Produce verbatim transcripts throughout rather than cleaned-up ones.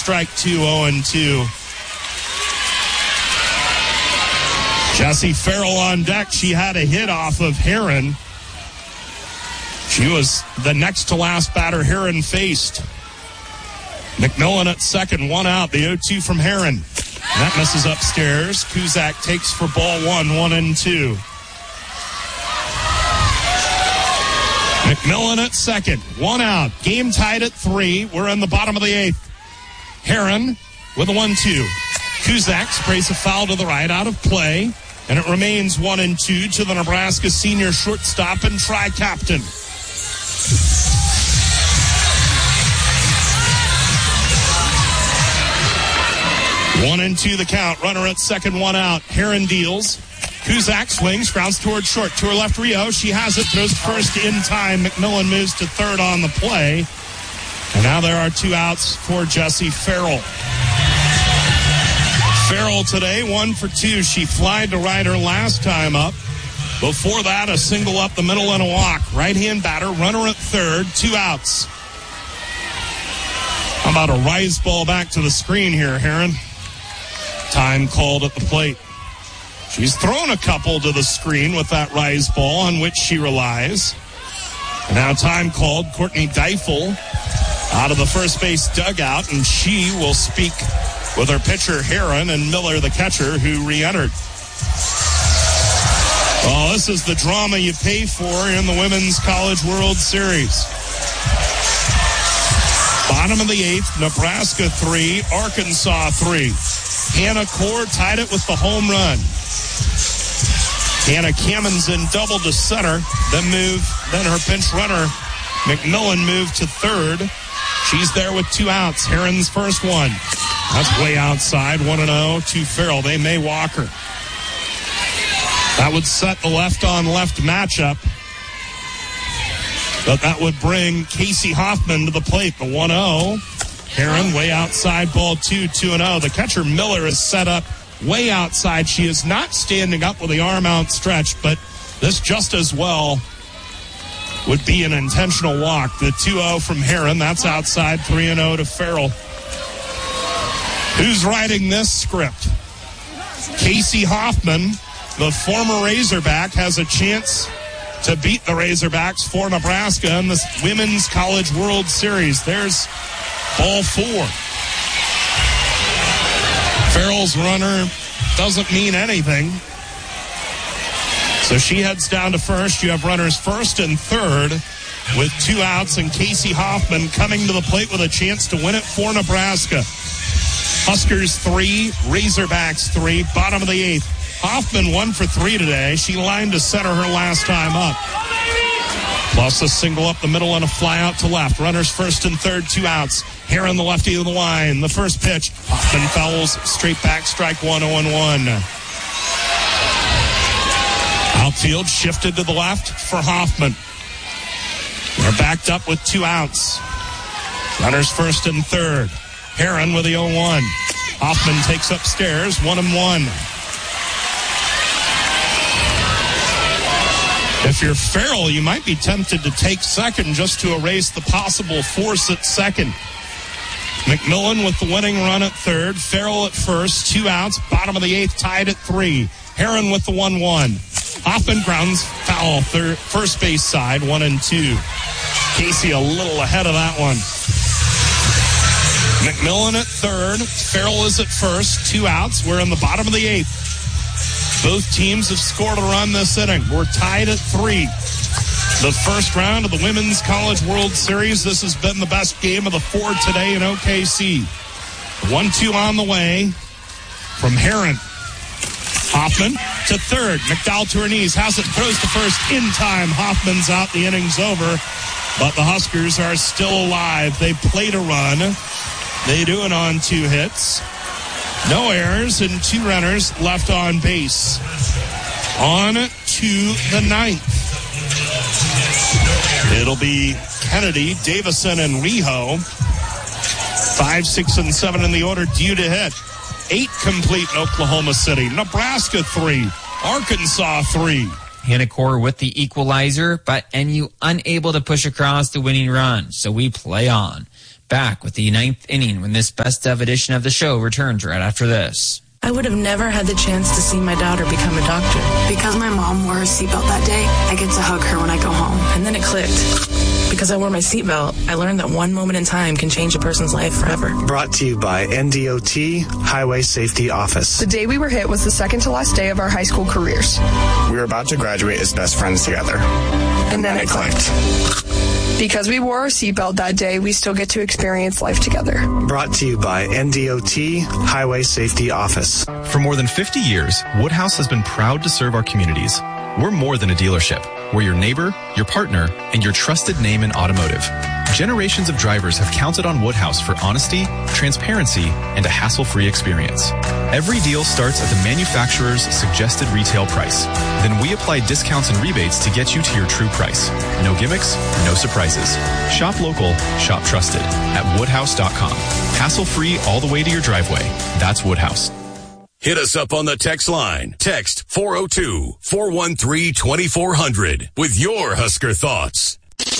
strike two, oh and two. Jessie Farrell on deck. She had a hit off of Heron. She was the next to last batter Heron faced. McMillan at second, one out. The oh two from Heron. That misses upstairs. Kuzak takes for ball one, one and two. McMillan at second, one out. Game tied at three. We're in the bottom of the eighth. Heron with a one two. Kuzak sprays a foul to the right, out of play. And it remains one and two to the Nebraska senior shortstop and tri-captain. One and two the count. Runner at second, one out. Heron deals. Kuzak swings, grounds towards short. To her left, Rio. She has it, throws first in time. McMillan moves to third on the play. And now there are two outs for Jessie Farrell. Farrell today, one for two. She flied to right her last time up. Before that, a single up the middle and a walk. Right-hand batter, runner at third, two outs. How about a rise ball back to the screen here, Heron? Time called at the plate. She's thrown a couple to the screen with that rise ball on which she relies. And now time called. Courtney Deifel out of the first base dugout, and she will speak with her pitcher, Heron, and Miller, the catcher, who re-entered. Well, this is the drama you pay for in the Women's College World Series. Bottom of the eighth, Nebraska three, Arkansas three. Hannah Core tied it with the home run. Hannah Kammensen doubled to center, then moved, then her pinch runner, McMillan, moved to third. She's there with two outs. Heron's first one. That's way outside, one and oh to Farrell. They may walk her. That would set the left-on-left matchup. But that would bring Casey Hoffman to the plate, the one oh. Heron way outside, ball two, two and oh. The catcher, Miller, is set up way outside. She is not standing up with the arm outstretched, but this just as well would be an intentional walk. The two oh from Heron, that's outside, three and oh to Farrell. Who's writing this script? Casey Hoffman, the former Razorback, has a chance to beat the Razorbacks for Nebraska in this Women's College World Series. There's ball four. Farrell's runner doesn't mean anything. So she heads down to first. You have runners first and third with two outs, and Casey Hoffman coming to the plate with a chance to win it for Nebraska. Huskers three, Razorbacks three, bottom of the eighth. Hoffman one for three today. She lined to center her last time up. Plus a single up the middle and a fly out to left. Runners first and third, two outs. Heron, the lefty of the line. The first pitch. Hoffman fouls straight back, strike one, oh and one. Outfield shifted to the left for Hoffman. They're backed up with two outs. Runners first and third. Heron with the oh one. Hoffman takes upstairs, one and one. If you're Farrell, you might be tempted to take second just to erase the possible force at second. McMillan with the winning run at third. Farrell at first. Two outs. Bottom of the eighth, tied at three. Heron with the one one. Hoffman grounds foul third, first base side, one and two. Casey a little ahead of that one. McMillan at third. Farrell is at first. Two outs. We're in the bottom of the eighth. Both teams have scored a run this inning. We're tied at three. The first round of the Women's College World Series. This has been the best game of the four today in O K C. one two on the way from Heron. Hoffman to third. McDowell to her knees. Has it, throws to first in time. Hoffman's out. The inning's over. But the Huskers are still alive. They played a run. They do it on two hits. No errors and two runners left on base. On to the ninth. It'll be Kennedy, Davison, and Riho. Five, six, and seven in the order due to hit. Eight complete in Oklahoma City. Nebraska three. Arkansas three. Hannah Core with the equalizer, but N U unable to push across the winning run. So we play on. Back with the ninth inning when this best of edition of the show returns right after this. I would have never had the chance to see my daughter become a doctor. Because my mom wore a seatbelt that day, I get to hug her when I go home. And then it clicked. Because I wore my seatbelt, I learned that one moment in time can change a person's life forever. Brought to you by N D O T Highway Safety Office. The day we were hit was the second to last day of our high school careers. We were about to graduate as best friends together. And then and it clicked. clicked. Because we wore our seatbelt that day, we still get to experience life together. Brought to you by N D O T Highway Safety Office. For more than fifty years, Woodhouse has been proud to serve our communities. We're more than a dealership. We're your neighbor, your partner, and your trusted name in automotive. Generations of drivers have counted on Woodhouse for honesty, transparency, and a hassle-free experience. Every deal starts at the manufacturer's suggested retail price. Then we apply discounts and rebates to get you to your true price. No gimmicks, no surprises. Shop local, shop trusted at woodhouse dot com. Hassle-free all the way to your driveway. That's Woodhouse. Hit us up on the text line. Text four oh two, four one three, two four zero zero with your Husker thoughts.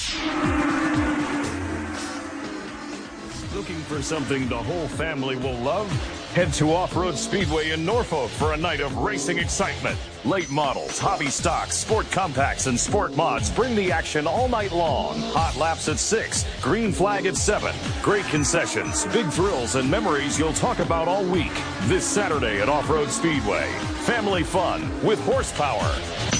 Looking for something the whole family will love? Head to Off-Road Speedway in Norfolk for a night of racing excitement. Late models, hobby stocks, sport compacts, and sport mods bring the action all night long. Hot laps at six, green flag at seven. Great concessions, big thrills, and memories you'll talk about all week. This Saturday at Off-Road Speedway. Family fun with horsepower.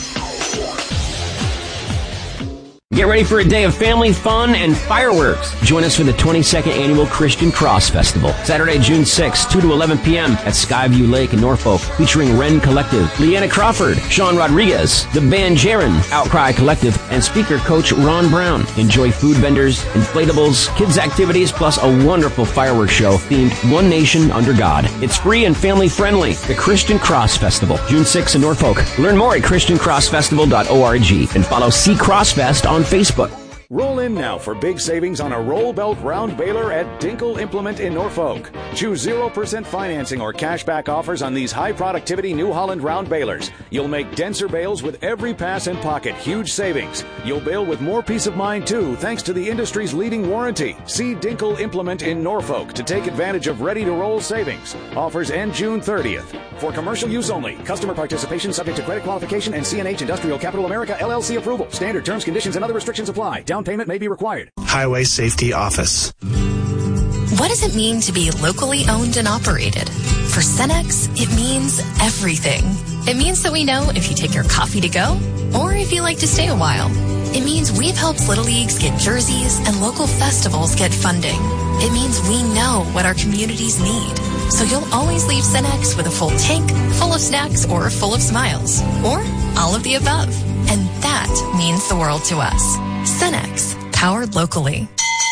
Get ready for a day of family fun and fireworks. Join us for the twenty-second Annual Christian Cross Festival, Saturday, June sixth, two to eleven p.m. at Skyview Lake in Norfolk, featuring Wren Collective, Leanna Crawford, Sean Rodriguez, The Band Jaron, Outcry Collective, and speaker coach Ron Brown. Enjoy food vendors, inflatables, kids' activities, plus a wonderful fireworks show themed One Nation Under God. It's free and family friendly. The Christian Cross Festival, June sixth in Norfolk. Learn more at christian cross festival dot org and follow C Crossfest on Facebook. Roll in now for big savings on a roll belt round baler at Dinkle Implement in Norfolk. Choose zero percent financing or cashback offers on these high productivity New Holland round balers. You'll make denser bales with every pass and pocket. Huge savings. You'll bale with more peace of mind too, thanks to the industry's leading warranty. See Dinkle Implement in Norfolk to take advantage of ready to roll savings. Offers end June thirtieth. For commercial use only. Customer participation subject to credit qualification and C N H Industrial Capital America L L C approval. Standard terms, conditions, and other restrictions apply. Down payment may be required. Highway Safety Office. What does it mean to be locally owned and operated? For Cenex, it means everything. It means that we know if you take your coffee to go or if you like to stay a while. It means we've helped Little Leagues get jerseys and local festivals get funding. It means we know what our communities need. So you'll always leave Cenex with a full tank, full of snacks, or full of smiles. Or all of the above. And that means the world to us. Cenex, powered locally.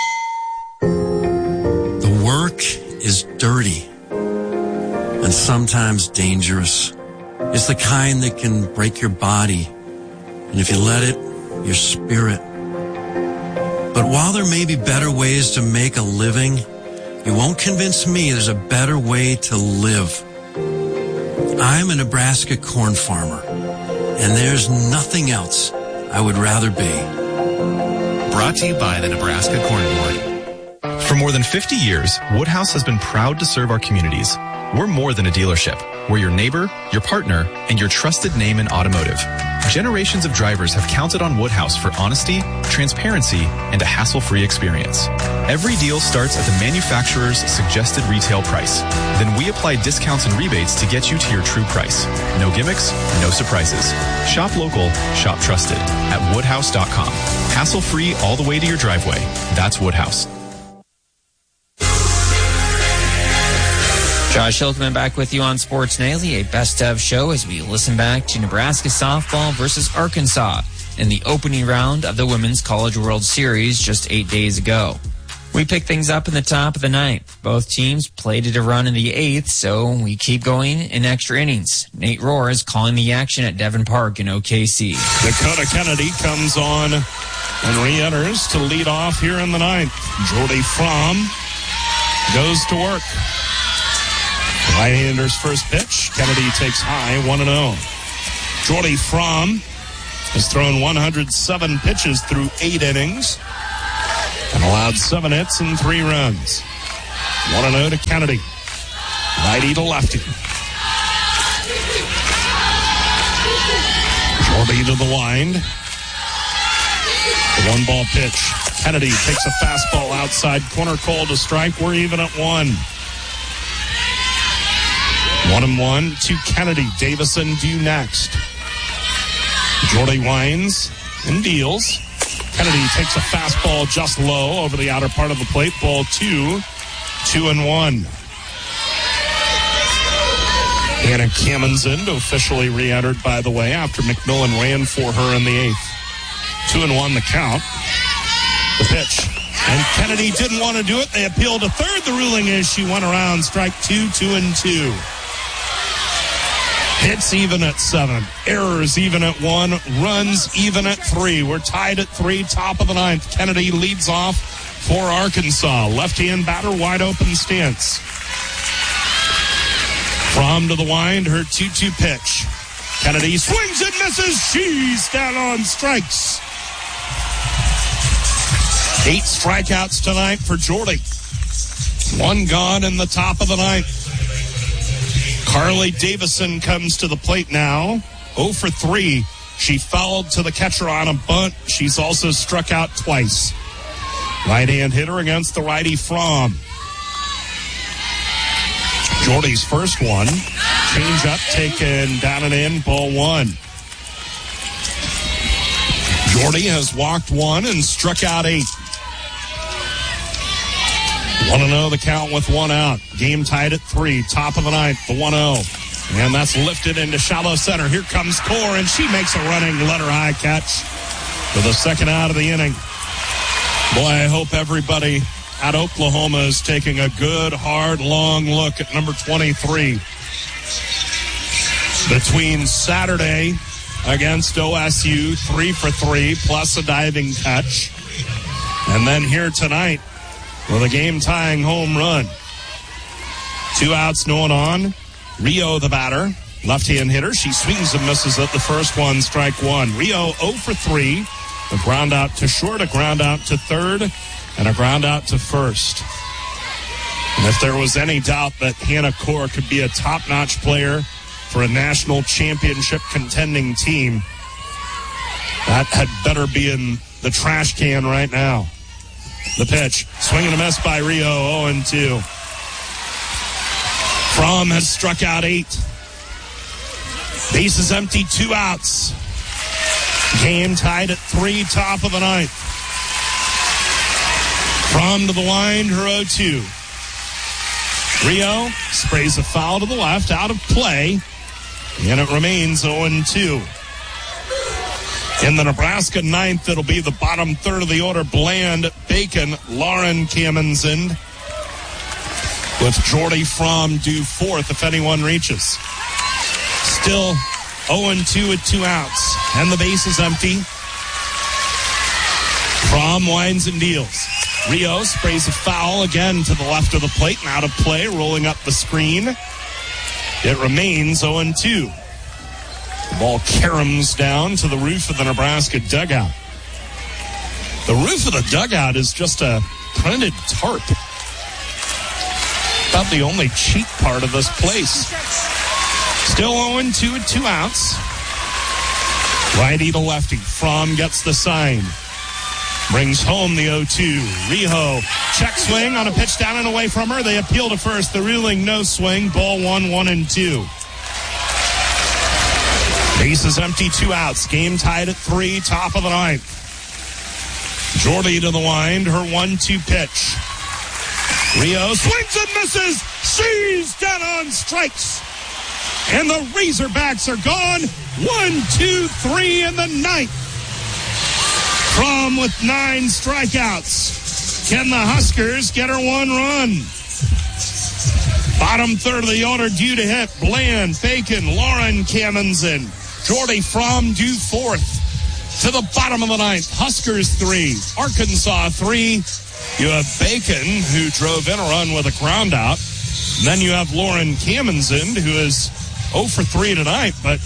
The work is dirty and sometimes dangerous. It's the kind that can break your body, and if you let it, your spirit. But while there may be better ways to make a living, you won't convince me there's a better way to live. I'm a Nebraska corn farmer, and there's nothing else I would rather be. Brought to you by the Nebraska Corn Board. For more than fifty years, Woodhouse has been proud to serve our communities. We're more than a dealership. We're your neighbor, your partner, and your trusted name in automotive. Generations of drivers have counted on Woodhouse for honesty, transparency, and a hassle-free experience. Every deal starts at the manufacturer's suggested retail price. Then we apply discounts and rebates to get you to your true price. No gimmicks, no surprises. Shop local, shop trusted at woodhouse dot com. Hassle-free all the way to your driveway. That's Woodhouse. Josh Hilkman back with you on Sports Nightly, a best of show as we listen back to Nebraska softball versus Arkansas in the opening round of the Women's College World Series just eight days ago. We pick things up in the top of the ninth. Both teams played it a run in the eighth, so we keep going in extra innings. Nate Rohr is calling the action at Devon Park in O K C. Dakota Kennedy comes on and re-enters to lead off here in the ninth. Jordy Fromm goes to work. Right-hander's first pitch. Kennedy takes high, one and oh. Jordy Fromm has thrown one hundred seven pitches through eight innings. and allowed seven hits and three runs. one and oh to Kennedy. Righty to lefty. Jordy to the wind. The one ball pitch. Kennedy takes a fastball outside corner, called to strike. We're even at one. One and one to Kennedy. Davison due next. Jordy winds and deals. Kennedy takes a fastball just low over the outer part of the plate. Ball two. Two and one. Hannah Kamenzind officially re-entered, by the way, after McMillan ran for her in the eighth. Two and one the count. The pitch. And Kennedy didn't want to do it. They appealed to third. The ruling is she went around. Strike two, two and two. Hits even at seven. Errors even at one. Runs even at three. We're tied at three. Top of the ninth. Kennedy leads off for Arkansas. Left-hand batter, wide open stance. From to the wind, her two two pitch. Kennedy swings and misses. She's down on strikes. Eight strikeouts tonight for Jordy. One gone in the top of the ninth. Carly Davison comes to the plate now. oh for three. She fouled to the catcher on a bunt. She's also struck out twice. Right-hand hitter against the righty Fromm. Jordy's first one. Change up, taken down and in, ball one. Jordy has walked one and struck out eight. one and oh the count with one out. Game tied at three. Top of the ninth, the one oh. And that's lifted into shallow center. Here comes Core, and she makes a running letter high catch for the second out of the inning. Boy, I hope everybody at Oklahoma is taking a good, hard, long look at number twenty-three. Between Saturday against O S U, three for three, plus a diving catch. And then here tonight with a game-tying home run. Two outs, no one on. Rio, the batter, left-hand hitter. She swings and misses at the first one, strike one. Rio oh for three. A ground out to short, a ground out to third, and a ground out to first. And if there was any doubt that Hannah Core could be a top-notch player for a national championship contending team, that had better be in the trash can right now. The pitch, swing and a miss by Rio, oh and two. Fromm has struck out eight. Base is empty, two outs. Game tied at three, top of the ninth. Fromm to the wind, her oh two. Rio sprays a foul to the left, out of play, and it remains oh and two. In the Nebraska ninth, it'll be the bottom third of the order. Bland, Bacon, Lauren Kamenzind, with Jordy Fromm due fourth if anyone reaches. Still oh and two with two outs, and the base is empty. Fromm winds and deals. Rio sprays a foul again to the left of the plate and out of play, rolling up the screen. It remains oh and two. The ball caroms down to the roof of the Nebraska dugout. The roof of the dugout is just a printed tarp. About the only cheap part of this place. Still oh and two with two outs. Righty to lefty. Fromm gets the sign. Brings home the oh two. Riho, check swing on a pitch down and away from her. They appeal to first. The ruling, no swing. Ball one, one and two. Base is empty, two outs. Game tied at three, top of the ninth. Jordy to the wind, her one two pitch. Rio swings and misses. She's down on strikes. And the Razorbacks are gone. One, two, three in the ninth. Fromm with nine strikeouts. Can the Huskers get her one run? Bottom third of the order due to hit. Bland, Bacon, Lauren Kamenzind. Jordy Fromm due fourth. To the bottom of the ninth. Huskers three. Arkansas three. You have Bacon, who drove in a run with a ground out. And then you have Lauren Kamenzind, who is oh for three tonight, but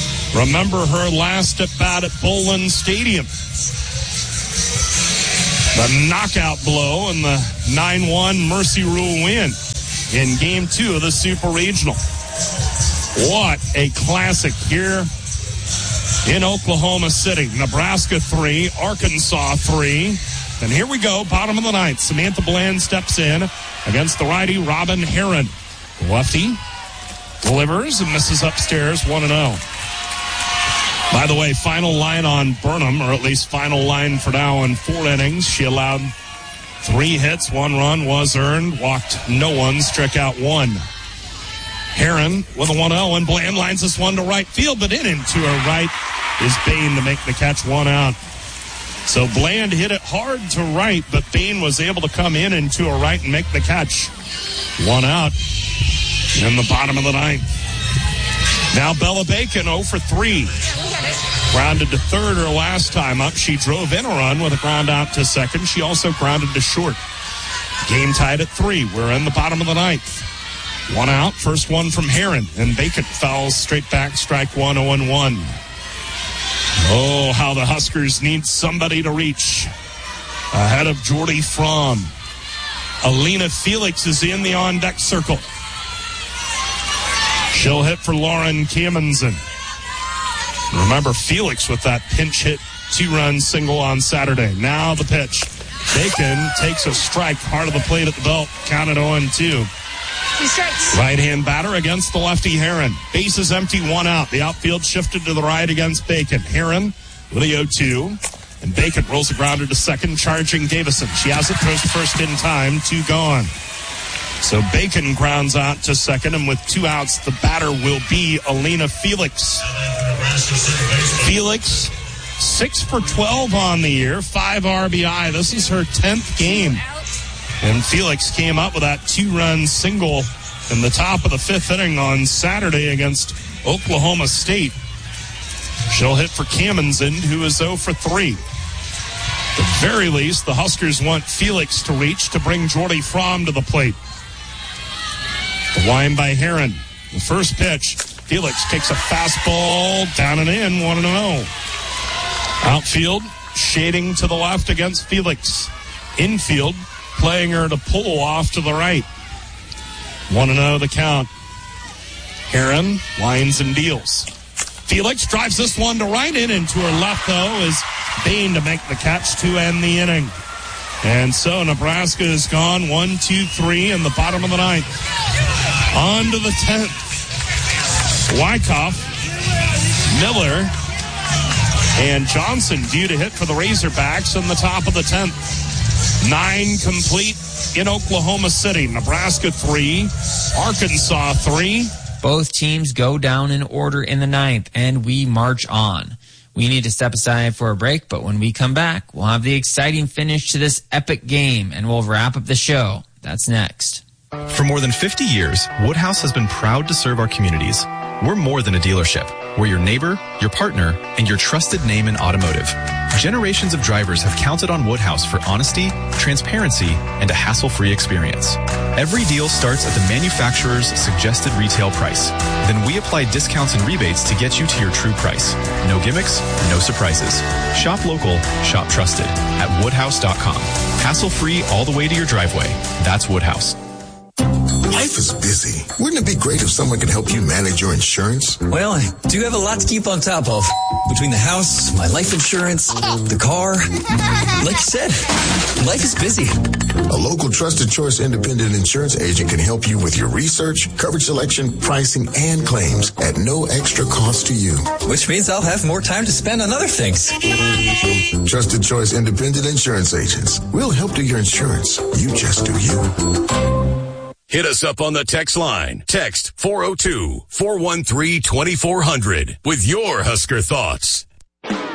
remember her last at bat at Bowlin Stadium. The knockout blow and the nine one Mercy Rule win in game two of the Super Regional. What a classic here in Oklahoma City. Nebraska three, Arkansas three. And here we go, bottom of the ninth. Samantha Bland steps in against the righty Robin Heron. Lefty delivers and misses upstairs one and oh. By the way, final line on Burnham, or at least final line for now in four innings. She allowed three hits, one run was earned, walked no one, struck out one. Heron with a one oh, and Bland lines this one to right field, but in and to her right is Bain to make the catch, one out. So Bland hit it hard to right, but Bain was able to come in and to her right and make the catch. One out in the bottom of the ninth. Now Bella Bacon oh for three. Grounded to third her last time up. She drove in a run with a ground out to second. She also grounded to short. Game tied at three. We're in the bottom of the ninth. One out. First one from Heron. And Bacon fouls straight back. Strike one, oh and one. Oh, how the Huskers need somebody to reach. Ahead of Jordy Fromm. Alina Felix is in the on-deck circle. She'll hit for Lauren Kamensen. Remember Felix with that pinch hit two-run single on Saturday. Now the pitch. Bacon takes a strike hard of the plate at the belt. Counted oh and two. Two strikes. Right-hand batter against the lefty Heron. Bases empty, one out. The outfield shifted to the right against Bacon. Heron with the oh two. And Bacon rolls a grounder to second, charging Davison. She has it, throws first in time, two gone. So Bacon grounds out to second, and with two outs, the batter will be Alina Felix. Felix, six for twelve on the year, five R B I. This is her tenth game. And Felix came up with that two-run single in the top of the fifth inning on Saturday against Oklahoma State. She'll hit for Kamensen, who is oh for three. At the very least, the Huskers want Felix to reach to bring Jordy Fromm to the plate. The line by Heron. The first pitch, Felix takes a fastball down and in, one and oh. Outfield, shading to the left against Felix. Infield, playing her to pull off to the right. one and oh the count. Heron lines and deals. Felix drives this one to right, in and to her left, though, is Bain to make the catch to end the inning. And so Nebraska is gone one, two, three in the bottom of the ninth. On to the tenth. Wyckoff, Miller, and Johnson due to hit for the Razorbacks in the top of the tenth. Nine complete in Oklahoma City. Nebraska three, Arkansas three. Both teams go down in order in the ninth, and we march on. We need to step aside for a break, but when we come back, we'll have the exciting finish to this epic game, and we'll wrap up the show. That's next. For more than fifty years, Woodhouse has been proud to serve our communities. We're more than a dealership. We're your neighbor, your partner, and your trusted name in automotive. Generations of drivers have counted on Woodhouse for honesty, transparency, and a hassle-free experience. Every deal starts at the manufacturer's suggested retail price. Then we apply discounts and rebates to get you to your true price. No gimmicks, no surprises. Shop local, shop trusted at woodhouse dot com. Hassle-free all the way to your driveway. That's Woodhouse. Life is busy. Wouldn't it be great if someone could help you manage your insurance? Well, I do have a lot to keep on top of. Between the house, my life insurance, the car. Like you said, life is busy. A local trusted choice independent insurance agent can help you with your research, coverage selection, pricing, and claims at no extra cost to you. Which means I'll have more time to spend on other things. Trusted choice independent insurance agents. We'll help do your insurance. You just do you. Hit us up on the text line. Text four oh two, four one three, two four hundred with your Husker thoughts.